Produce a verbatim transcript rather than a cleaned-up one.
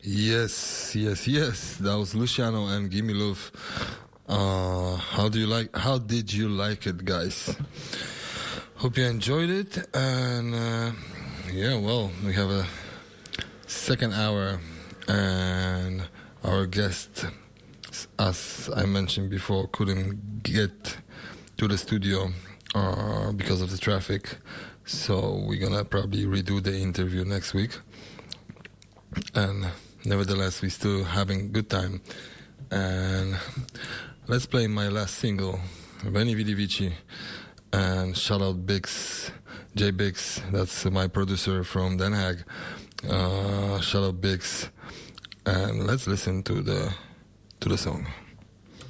Yes, yes, yes. That was Luciano and Gimme Love. Uh, how do you like? How did you like it, guys? Hope you enjoyed it. And uh, yeah, well, we have a second hour, and our guest, as I mentioned before, couldn't get to the studio uh, because of the traffic. So we're gonna probably redo the interview next week. And nevertheless, we're still having good time. And let's play my last single, Veni Vidi Vici. And shout out Bix, J Bix, that's my producer from Den Haag. Uh, shout out Bix. And let's listen to the to the song.